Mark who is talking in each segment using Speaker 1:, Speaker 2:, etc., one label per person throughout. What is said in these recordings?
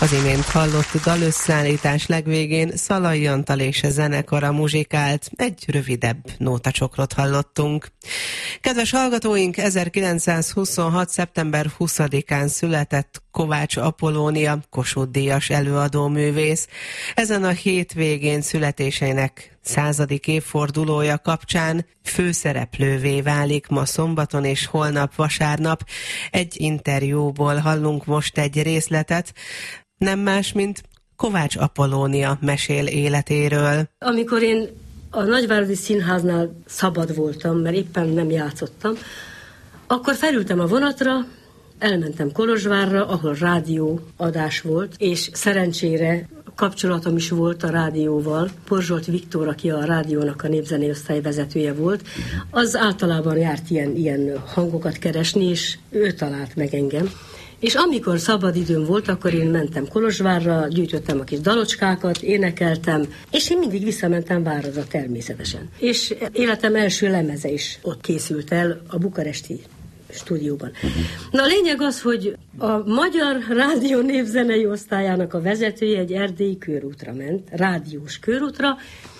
Speaker 1: Az imént hallott dalösszeállítás legvégén Szalai Antal és a zenekara muzsikált, egy rövidebb nótacsokrot hallottunk. Kedves hallgatóink, 1926. szeptember 20-án született Kovács Apollónia, Kossuth-díjas előadóművész. Ezen a hétvégén születésének 100. évfordulója kapcsán főszereplővé válik ma szombaton és holnap vasárnap. Egy interjúból hallunk most egy részletet, nem más, mint Kovács Apollónia mesél életéről.
Speaker 2: Amikor én a Nagyváradi Színháznál szabad voltam, mert éppen nem játszottam, akkor felültem a vonatra, elmentem Kolozsvárra, ahol rádióadás volt, és szerencsére kapcsolatom is volt a rádióval. Porzsolt Viktor, aki a rádiónak a népzenéosztály vezetője volt, az általában járt ilyen hangokat keresni, és ő talált meg engem. És amikor szabad időm volt, akkor én mentem Kolozsvárra, gyűjtöttem a kis dalocskákat, énekeltem, és én mindig visszamentem Váradra természetesen. És életem első lemeze is ott készült el a bukaresti stúdióban. Na a lényeg az, hogy a Magyar Rádió népzenei osztályának a vezetője egy erdélyi körútra ment, rádiós körútra,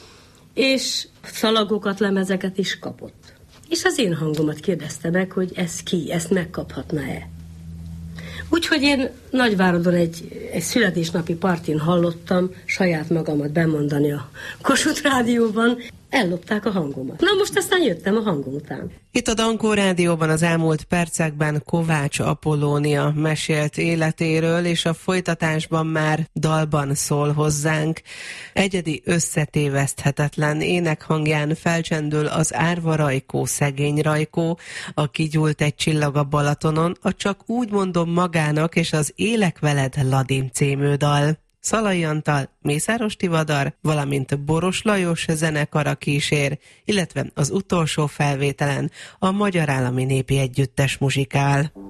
Speaker 2: és szalagokat, lemezeket is kapott. És az én hangomat kérdezte meg, hogy ez ki, ezt megkaphatná-e. Úgyhogy én Nagyváradon egy születésnapi partin hallottam saját magamat bemondani a Kossuth Rádióban, ellopták a hangomat. Na most aztán jöttem a hangom után.
Speaker 1: Itt a Dankó Rádióban az elmúlt percekben Kovács Apollónia mesélt életéről, és a folytatásban már dalban szól hozzánk. Egyedi, összetéveszthetetlen énekhangján felcsendül az Árva Rajkó, szegény Rajkó, a Kigyúlt egy csillag a Balatonon, a Csak úgy mondom magának és az Élek veled Ladim című dal. Szalai Antal, Mészáros Tivadar, valamint Boros Lajos zenekara kísér, illetve az utolsó felvételen a Magyar Állami Népi Együttes muzsikál.